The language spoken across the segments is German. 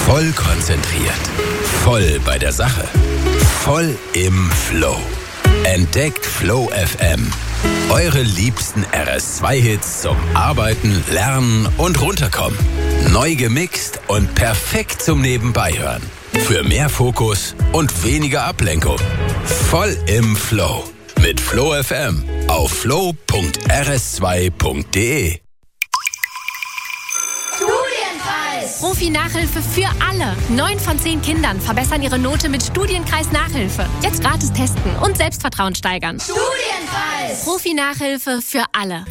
Voll konzentriert. Voll bei der Sache. Voll im Flow. Entdeckt Flow FM. Eure liebsten RS2-Hits zum Arbeiten, Lernen und Runterkommen. Neu gemixt und perfekt zum Nebenbeihören. Für mehr Fokus und weniger Ablenkung. Voll im Flow. Mit Flow FM auf flow.rs2.de. Profi-Nachhilfe für alle. 9 von 10 Kindern verbessern ihre Note mit Studienkreis-Nachhilfe. Jetzt gratis testen und Selbstvertrauen steigern. Studienkreis! Profi-Nachhilfe für alle.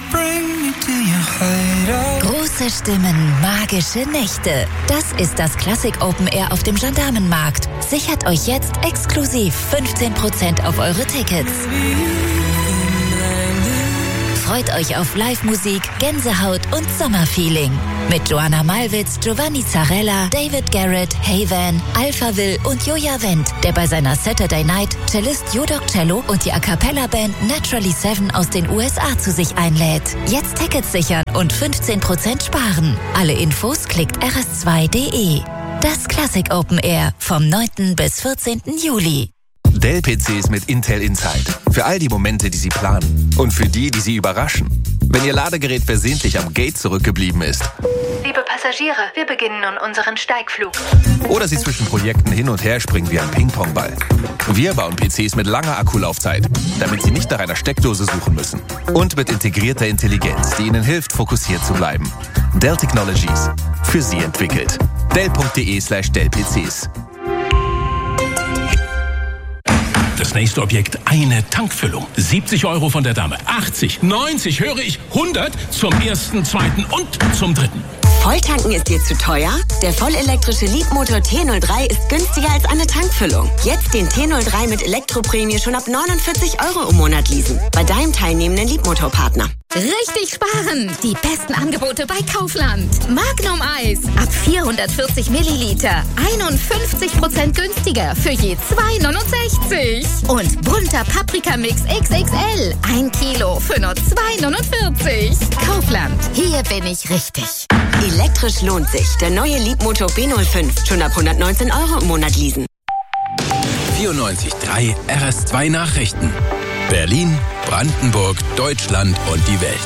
Große Stimmen, magische Nächte. Das ist das Classic Open Air auf dem Gendarmenmarkt. Sichert euch jetzt exklusiv 15% auf eure Tickets. Freut euch auf Live-Musik, Gänsehaut und Sommerfeeling. Mit Joanna Malwitz, Giovanni Zarella, David Garrett, Hayvan, Alphaville und Joja Wendt, der bei seiner Saturday Night Cellist Jodok Cello und die A-Cappella-Band Naturally 7 aus den USA zu sich einlädt. Jetzt Tickets sichern und 15% sparen. Alle Infos klickt rs2.de. Das Classic Open Air vom 9. bis 14. Juli. Dell-PCs mit Intel Inside. Für all die Momente, die Sie planen. Und für die, die Sie überraschen. Wenn Ihr Ladegerät versehentlich am Gate zurückgeblieben ist. Liebe Passagiere, wir beginnen nun unseren Steigflug. Oder Sie zwischen Projekten hin und her springen wie ein Ping-Pong-Ball. Wir bauen PCs mit langer Akkulaufzeit, damit Sie nicht nach einer Steckdose suchen müssen. Und mit integrierter Intelligenz, die Ihnen hilft, fokussiert zu bleiben. Dell Technologies. Für Sie entwickelt. Dell.de/Dell-PCs. Das nächste Objekt, eine Tankfüllung. 70 € von der Dame, 80, 90, höre ich, 100 zum ersten, zweiten und zum dritten. Volltanken ist dir zu teuer? Der vollelektrische Leapmotor T03 ist günstiger als eine Tankfüllung. Jetzt den T03 mit Elektroprämie schon ab 49 € im Monat leasen. Bei deinem teilnehmenden Leapmotor-Partner. Richtig sparen! Die besten Angebote bei Kaufland. Magnum Eis ab 440 Milliliter. 51% günstiger für je 2,69. Und bunter Paprikamix XXL. 1 Kilo für nur 2,49. Kaufland. Hier bin ich richtig. Elektrisch lohnt sich. Der neue Leapmotor B05. Schon ab 119 € im Monat leasen. 94.3 RS2 Nachrichten. Berlin, Brandenburg, Deutschland und die Welt.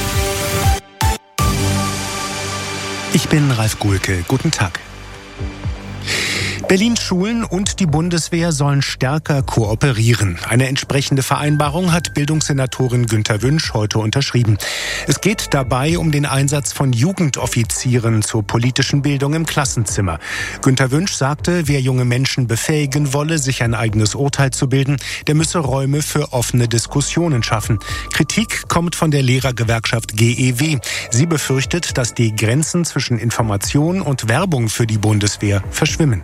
Ich bin Ralf Gulke. Guten Tag. Berlins Schulen und die Bundeswehr sollen stärker kooperieren. Eine entsprechende Vereinbarung hat Bildungssenatorin Günter Wünsch heute unterschrieben. Es geht dabei um den Einsatz von Jugendoffizieren zur politischen Bildung im Klassenzimmer. Günter Wünsch sagte, wer junge Menschen befähigen wolle, sich ein eigenes Urteil zu bilden, der müsse Räume für offene Diskussionen schaffen. Kritik kommt von der Lehrergewerkschaft GEW. Sie befürchtet, dass die Grenzen zwischen Information und Werbung für die Bundeswehr verschwimmen.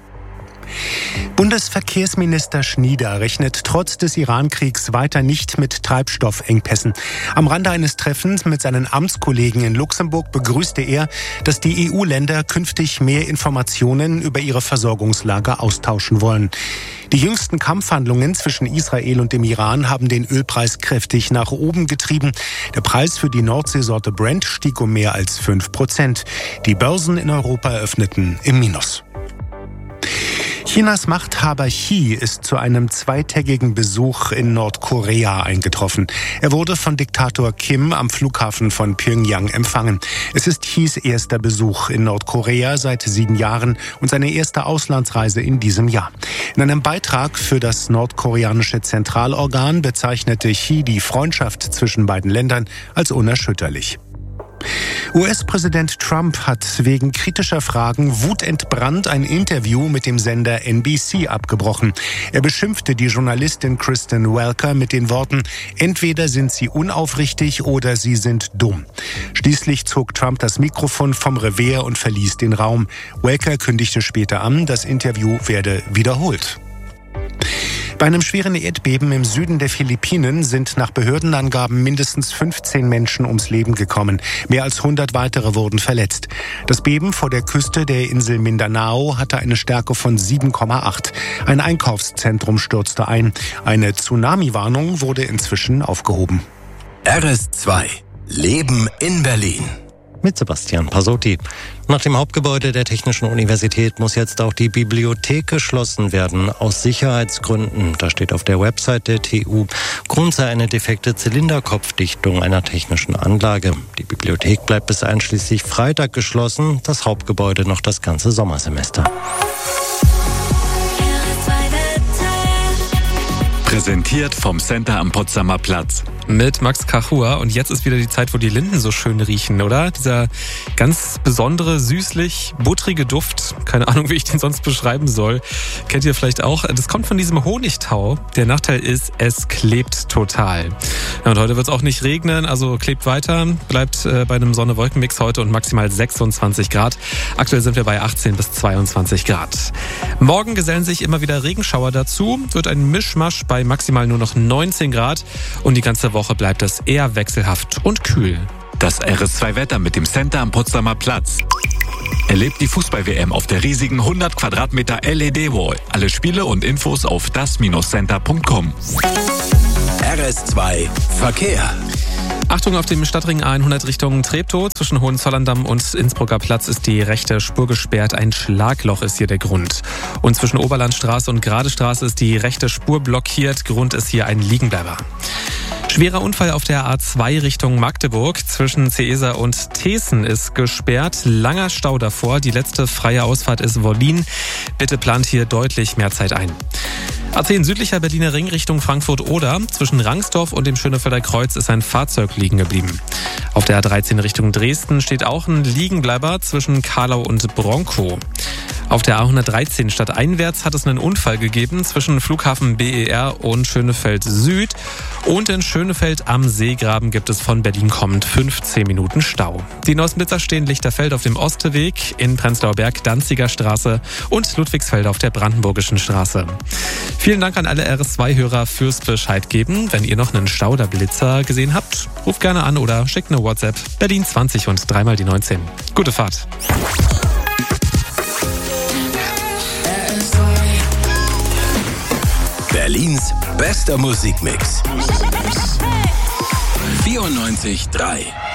Bundesverkehrsminister Schnieder rechnet trotz des Iran-Kriegs weiter nicht mit Treibstoffengpässen. Am Rande eines Treffens mit seinen Amtskollegen in Luxemburg begrüßte er, dass die EU-Länder künftig mehr Informationen über ihre Versorgungslage austauschen wollen. Die jüngsten Kampfhandlungen zwischen Israel und dem Iran haben den Ölpreis kräftig nach oben getrieben. Der Preis für die Nordseesorte Brent stieg um mehr als 5%. Die Börsen in Europa öffneten im Minus. Chinas Machthaber Xi ist zu einem zweitägigen Besuch in Nordkorea eingetroffen. Er wurde von Diktator Kim am Flughafen von Pyongyang empfangen. Es ist Xis erster Besuch in Nordkorea seit 7 Jahren und seine erste Auslandsreise in diesem Jahr. In einem Beitrag für das nordkoreanische Zentralorgan bezeichnete Xi die Freundschaft zwischen beiden Ländern als unerschütterlich. US-Präsident Trump hat wegen kritischer Fragen wutentbrannt ein Interview mit dem Sender NBC abgebrochen. Er beschimpfte die Journalistin Kristen Welker mit den Worten: Entweder sind sie unaufrichtig oder sie sind dumm. Schließlich zog Trump das Mikrofon vom Revers und verließ den Raum. Welker kündigte später an, das Interview werde wiederholt. Bei einem schweren Erdbeben im Süden der Philippinen sind nach Behördenangaben mindestens 15 Menschen ums Leben gekommen. Mehr als 100 weitere wurden verletzt. Das Beben vor der Küste der Insel Mindanao hatte eine Stärke von 7,8. Ein Einkaufszentrum stürzte ein. Eine Tsunami-Warnung wurde inzwischen aufgehoben. RS2 Leben in Berlin. mit Sebastian Pasotti. Nach dem Hauptgebäude der Technischen Universität muss jetzt auch die Bibliothek geschlossen werden, aus Sicherheitsgründen. Da steht auf der Website der TU, Grund sei eine defekte Zylinderkopfdichtung einer technischen Anlage. Die Bibliothek bleibt bis einschließlich Freitag geschlossen, das Hauptgebäude noch das ganze Sommersemester. Präsentiert vom Center am Potsdamer Platz. Mit Max Kachua. Und jetzt ist wieder die Zeit, wo die Linden so schön riechen, oder? Dieser ganz besondere, süßlich, buttrige Duft. Keine Ahnung, wie ich den sonst beschreiben soll. Kennt ihr vielleicht auch? Das kommt von diesem Honigtau. Der Nachteil ist, es klebt total. Ja, und heute wird es auch nicht regnen, also klebt weiter. Bleibt bei einem Sonne-Wolken-Mix heute und maximal 26 Grad. Aktuell sind wir bei 18 bis 22 Grad. Morgen gesellen sich immer wieder Regenschauer dazu. Wird ein Mischmasch bei maximal nur noch 19 Grad. Und die ganze Woche bleibt es eher wechselhaft und kühl. Das RS2-Wetter mit dem Center am Potsdamer Platz. Erlebt die Fußball-WM auf der riesigen 100 Quadratmeter LED-Wall. Alle Spiele und Infos auf das-center.com. RS2 Verkehr. Achtung, auf dem Stadtring A100 Richtung Treptow. Zwischen Hohenzollern-Damm und Innsbrucker Platz ist die rechte Spur gesperrt. Ein Schlagloch ist hier der Grund. Und zwischen Oberlandstraße und Gradestraße ist die rechte Spur blockiert. Grund ist hier ein Liegenbleiber. Schwerer Unfall auf der A2 Richtung Magdeburg. Zwischen Ceesa und Teeßen ist gesperrt. Langer Stau davor. Die letzte freie Ausfahrt ist Wollin. Bitte plant hier deutlich mehr Zeit ein. A10 südlicher Berliner Ring Richtung Frankfurt-Oder. Zwischen Rangsdorf und dem Schönefelder Kreuz ist ein Fahrzeug liegen geblieben. Auf der A13 Richtung Dresden steht auch ein Liegenbleiber zwischen Karlau und Bronkow. Auf der A113 stadteinwärts hat es einen Unfall gegeben zwischen Flughafen BER und Schönefeld Süd. Und in Schönefeld am Seegraben gibt es von Berlin kommend 15 Minuten Stau. Die Neußenblitzer stehen Lichterfeld auf dem Osteweg, in Prenzlauer Berg Danziger Straße und Ludwigsfeld auf der Brandenburgischen Straße. Vielen Dank an alle RS2-Hörer fürs Bescheid geben. Wenn ihr noch einen Stauderblitzer gesehen habt, ruft gerne an oder schickt eine WhatsApp. Berlin 20 und 3 mal die 19. Gute Fahrt. Berlins bester Musikmix. 94.3